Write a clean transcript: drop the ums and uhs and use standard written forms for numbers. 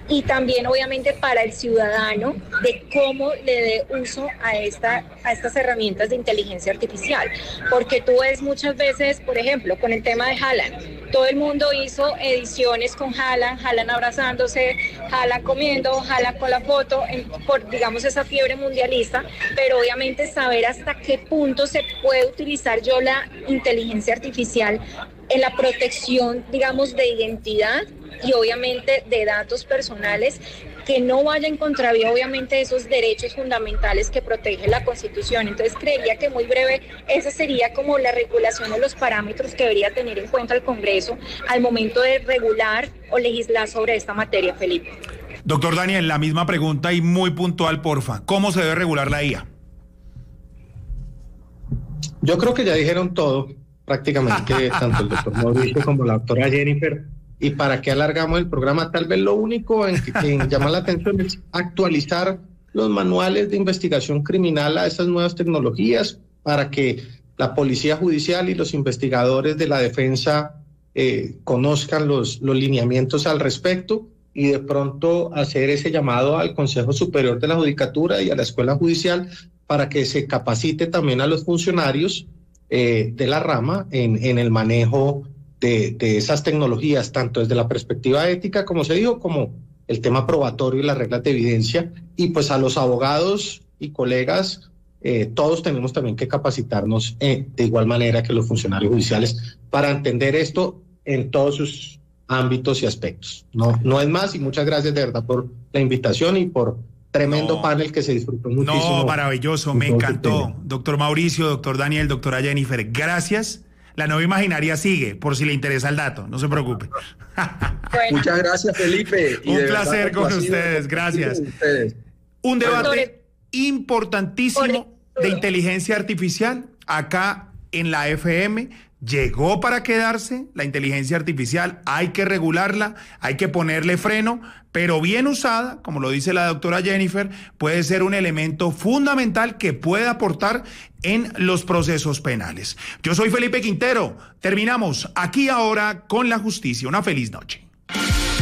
y también obviamente para el ciudadano de cómo le dé uso a estas herramientas de inteligencia artificial. Porque tú ves muchas veces, por ejemplo, con el tema de Haaland, todo el mundo hizo ediciones con Haaland abrazándose, Haaland comiendo, Haaland con la foto, por digamos esa fiebre mundialista, pero obviamente saber hasta qué punto se puede utilizar yo la inteligencia artificial en la protección, digamos, de identidad y obviamente de datos personales, que no vaya en contravía obviamente de esos derechos fundamentales que protege la Constitución. Entonces creería que muy breve esa sería como la regulación o los parámetros que debería tener en cuenta el Congreso al momento de regular o legislar sobre esta materia, Felipe. Doctor Daniel, la misma pregunta y muy puntual, porfa. ¿Cómo se debe regular la IA? Yo creo que ya dijeron todo, prácticamente, tanto el doctor Mauricio como la doctora Jennifer. ¿Y para qué alargamos el programa? Tal vez lo único en que llama la atención es actualizar los manuales de investigación criminal a estas nuevas tecnologías para que la policía judicial y los investigadores de la defensa conozcan los lineamientos al respecto, y de pronto hacer ese llamado al Consejo Superior de la Judicatura y a la Escuela Judicial para que se capacite también a los funcionarios de la rama en el manejo de esas tecnologías, tanto desde la perspectiva ética, como se dijo, como el tema probatorio y las reglas de evidencia. Y pues a los abogados y colegas, todos tenemos también que capacitarnos de igual manera que los funcionarios judiciales para entender esto en todos sus ámbitos y aspectos. No es más, y muchas gracias de verdad por la invitación y por tremendo panel que se disfrutó muchísimo. No, maravilloso, me encantó. Doctor Mauricio, doctor Daniel, doctora Jennifer, gracias. La nueva imaginaria sigue, por si le interesa el dato, no se preocupe. Bueno. Muchas gracias, Felipe. Un placer con ustedes, gracias. Un debate importantísimo de inteligencia artificial acá en la FM. Llegó para quedarse la inteligencia artificial, hay que regularla, hay que ponerle freno, pero bien usada, como lo dice la doctora Jennifer, puede ser un elemento fundamental que puede aportar en los procesos penales. Yo soy Felipe Quintero, terminamos Aquí Ahora con la Justicia. Una feliz noche.